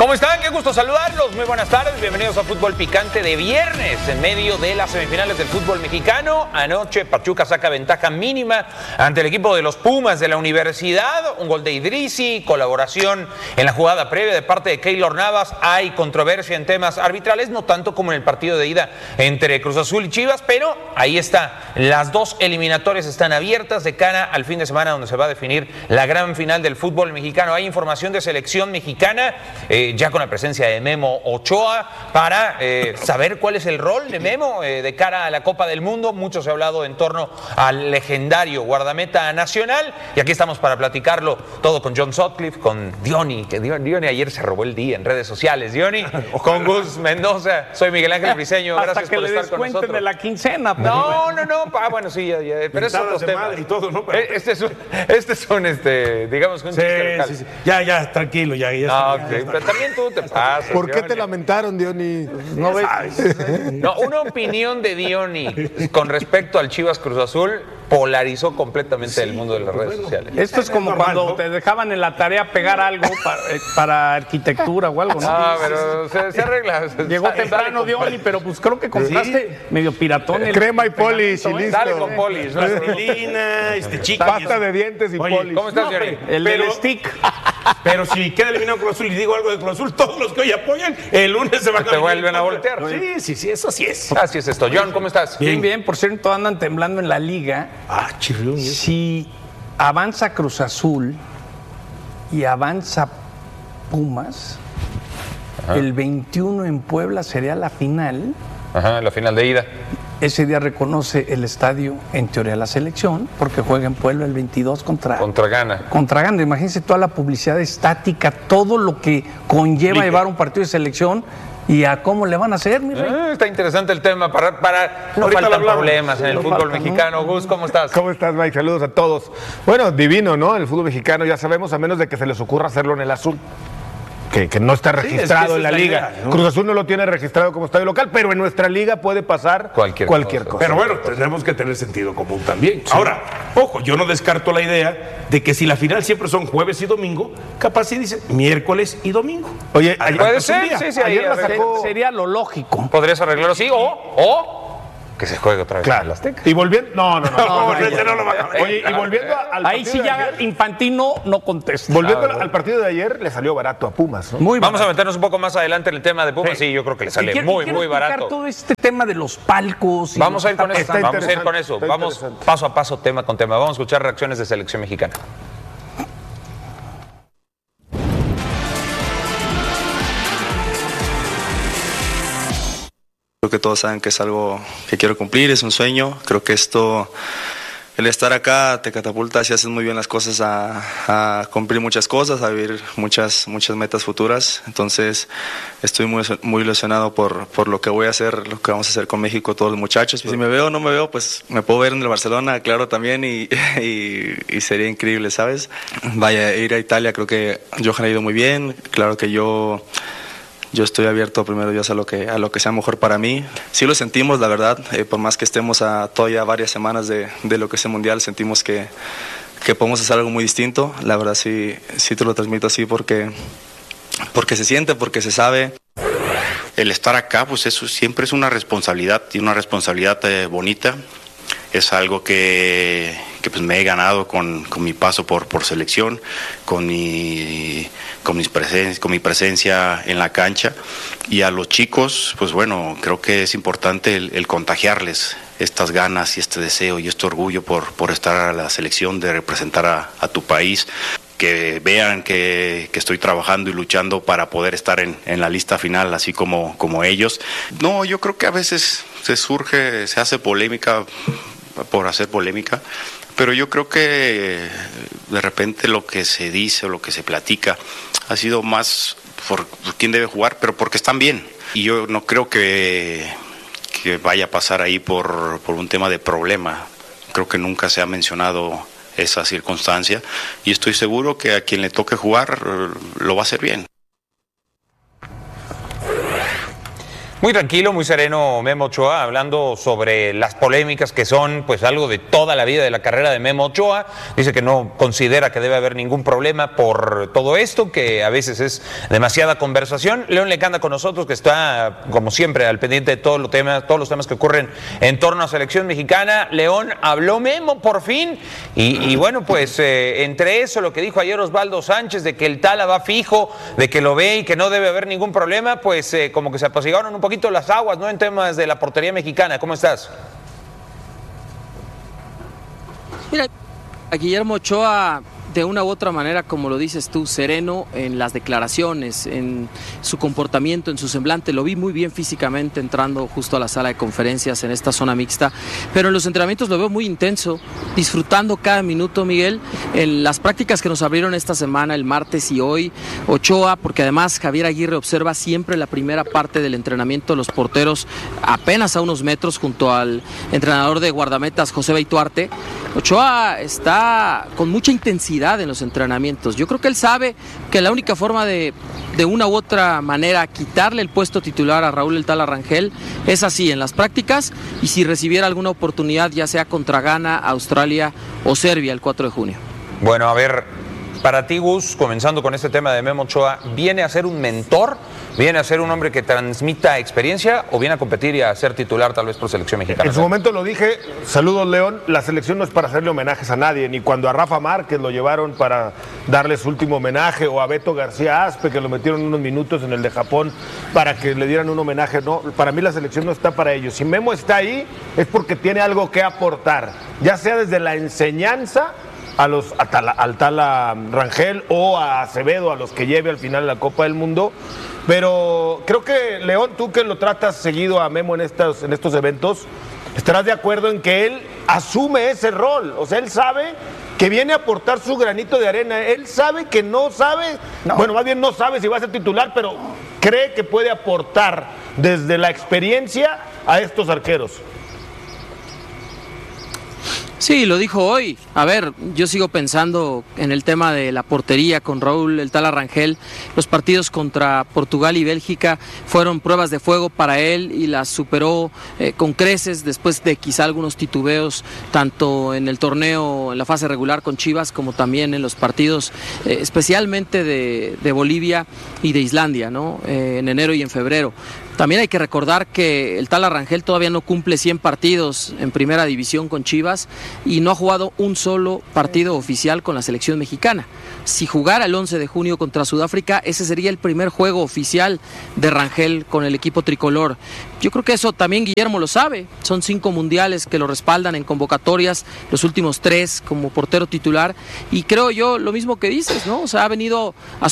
¿Cómo están? Qué gusto saludarlos. Muy buenas tardes. Bienvenidos a Fútbol Picante de viernes, en medio de las semifinales del fútbol mexicano. Anoche Pachuca saca ventaja mínima ante el equipo de los Pumas de la Universidad. Un gol de Idrissi, colaboración en la jugada previa de parte de Keylor Navas. Hay controversia en temas arbitrales, no tanto como en el partido de ida entre Cruz Azul y Chivas, pero ahí está. Las dos eliminatorias están abiertas de cara al fin de semana, donde se va a definir la gran final del fútbol mexicano. Hay información de selección mexicana, ya con la presencia de Memo Ochoa, para saber cuál es el rol de Memo de cara a la Copa del Mundo. Mucho se ha hablado en torno al legendario guardameta nacional, y aquí estamos para platicarlo todo con John Sutcliffe, con Diony, que Diony ayer se robó el día en redes sociales. Diony, con Gus Mendoza, soy Miguel Ángel Briseño, gracias por estar con nosotros. De la quincena. No. Bueno, sí, pero eso es otro tema. Y todo, ¿no? Este es un digamos que un chiste local. Sí. Ya, tranquilo, ya. Okay. Pero también tú te pasas. ¿Por qué te lamentaron, Diony? No ves. No, una opinión de Diony con respecto al Chivas Cruz Azul polarizó completamente el mundo de las redes sociales. Esto es como cuando te dejaban en la tarea pegar algo para arquitectura o algo, ¿no? Ah, pero se arregla. Llegó temprano Diony, pero pues creo que compraste medio piratón. Crema y polis y listo. Dale con polis. Vaselina, chica. Pasta de dientes y polis. ¿Cómo estás, Diony? El stick. Pero si queda eliminado Cruz Azul y digo algo de Cruz Azul, todos los que hoy apoyan, el lunes se van a... Te vuelven a voltear. Sí, eso sí es. Así es esto. John, ¿cómo estás? Bien. Por cierto, andan temblando en la liga. Chirrión. Si avanza Cruz Azul y avanza Pumas, el 21 en Puebla sería la final. Ajá, la final de ida. Ese día reconoce el estadio, en teoría, la selección, porque juega en Puebla el 22 contra Ghana. Contra Ghana. Imagínense toda la publicidad estática, todo lo que conlleva llevar un partido de selección. ¿Y a cómo le van a hacer, mi rey? Está interesante el tema. Para no faltan problemas en el fútbol mexicano. Gus, ¿cómo estás? ¿Cómo estás, Mike? Saludos a todos. Bueno, divino, ¿no? El fútbol mexicano, ya sabemos, a menos de que se les ocurra hacerlo en el azul. Que no está registrado en la liga. Idea, ¿no? Cruz Azul no lo tiene registrado como estadio local, pero en nuestra liga puede pasar cualquier cosa. Pero bueno, tenemos que tener sentido común también. Sí. Ahora, ojo, yo no descarto la idea de que si la final siempre son jueves y domingo, capaz sí dicen miércoles y domingo. Oye, puede ser, sí, ayer la sacó... Sería lo lógico. Podrías arreglarlo así, o que se juegue otra vez en el Azteca. Y volviendo... No lo va a... Oye, y volviendo al ahí sí ya ayer, Infantino no contesta. Volviendo al partido de ayer, le salió barato a Pumas, ¿no? Muy Vamos a meternos un poco más adelante en el tema de Pumas. Sí, yo creo que le sale muy barato. Todo este tema de los palcos. Vamos a ir con eso. Vamos paso a paso, tema con tema. Vamos a escuchar reacciones de selección mexicana. Creo que todos saben que es algo que quiero cumplir, es un sueño. Creo que el estar acá te catapulta si haces muy bien las cosas a cumplir muchas cosas, a vivir muchas metas futuras. Entonces estoy muy ilusionado por lo que voy a hacer, lo que vamos a hacer con México, todos los muchachos. Si me veo o no me veo, pues me puedo ver en el Barcelona, claro, también, y sería increíble, ¿sabes? Vaya, ir a Italia, creo que Johan ha ido muy bien. Claro que yo estoy abierto primero Dios a lo que sea mejor para mí. Sí lo sentimos, la verdad, por más que estemos a todavía varias semanas de lo que es el Mundial, sentimos que podemos hacer algo muy distinto. La verdad sí te lo transmito así porque se siente, porque se sabe. El estar acá, pues eso siempre es una responsabilidad, y una responsabilidad bonita. Es algo que pues me he ganado con mi paso por selección, con mi presencia en la cancha. Y a los chicos, pues bueno, creo que es importante el contagiarles estas ganas y este deseo y este orgullo por estar a la selección, de representar a tu país. Que vean que estoy trabajando y luchando para poder estar en la lista final, así como ellos. No, yo creo que a veces se hace polémica por hacer polémica, pero yo creo que de repente lo que se dice o lo que se platica ha sido más por quién debe jugar, pero porque están bien. Y yo no creo que vaya a pasar ahí por un tema de problema. Creo que nunca se ha mencionado esa circunstancia, y estoy seguro que a quien le toque jugar lo va a hacer bien. Muy tranquilo, muy sereno Memo Ochoa, hablando sobre las polémicas que son pues algo de toda la vida de la carrera de Memo Ochoa. Dice que no considera que debe haber ningún problema por todo esto, que a veces es demasiada conversación. León Lecanda con nosotros, que está como siempre al pendiente de todos los temas que ocurren en torno a selección mexicana. León, habló Memo por fin y bueno, pues entre eso, lo que dijo ayer Osvaldo Sánchez de que el Tala va fijo, de que lo ve y que no debe haber ningún problema, pues como que se apaciguaron un poquito las aguas, ¿no? En temas de la portería mexicana. ¿Cómo estás? Mira, a Guillermo Ochoa, de una u otra manera, como lo dices tú, sereno en las declaraciones, en su comportamiento, en su semblante. Lo vi muy bien físicamente entrando justo a la sala de conferencias en esta zona mixta, pero en los entrenamientos lo veo muy intenso, disfrutando cada minuto, Miguel. En las prácticas que nos abrieron esta semana, el martes y hoy, Ochoa, porque además Javier Aguirre observa siempre la primera parte del entrenamiento de los porteros apenas a unos metros junto al entrenador de guardametas, José Beituarte. Ochoa está con mucha intensidad en los entrenamientos. Yo creo que él sabe que la única forma de una u otra manera quitarle el puesto titular a Raúl El Tala Rangel es así, en las prácticas, y si recibiera alguna oportunidad, ya sea contra Ghana, Australia o Serbia el 4 de junio. Bueno, a ver, para ti, Gus, comenzando con este tema de Memo Ochoa, ¿viene a ser un mentor? ¿Viene a ser un hombre que transmita experiencia o viene a competir y a ser titular tal vez por selección mexicana? En su momento lo dije, saludos León, la selección no es para hacerle homenajes a nadie, ni cuando a Rafa Márquez lo llevaron para darle su último homenaje, o a Beto García Aspe, que lo metieron unos minutos en el de Japón para que le dieran un homenaje. No, para mí la selección no está para ellos. Si Memo está ahí es porque tiene algo que aportar, ya sea desde la enseñanza al Tala Rangel o a Acevedo, a los que lleve al final la Copa del Mundo. Pero creo que, León, tú que lo tratas seguido a Memo en estos eventos, estarás de acuerdo en que él asume ese rol. O sea, él sabe que viene a aportar su granito de arena. Él sabe que no sabe, bueno, más bien no sabe si va a ser titular, pero cree que puede aportar desde la experiencia a estos arqueros. Sí, lo dijo hoy. A ver, yo sigo pensando en el tema de la portería con Raúl El Tala Rangel. Los partidos contra Portugal y Bélgica fueron pruebas de fuego para él y las superó con creces después de quizá algunos titubeos, tanto en el torneo, en la fase regular con Chivas, como también en los partidos, especialmente de Bolivia y de Islandia, ¿no? En enero y en febrero. También hay que recordar que el Tala Rangel todavía no cumple 100 partidos en primera división con Chivas y no ha jugado un solo partido oficial con la selección mexicana. Si jugara el 11 de junio contra Sudáfrica, ese sería el primer juego oficial de Rangel con el equipo tricolor. Yo creo que eso también Guillermo lo sabe. Son 5 mundiales que lo respaldan en convocatorias, los últimos 3 como portero titular, y creo yo lo mismo que dices, ¿no? O sea, ha venido a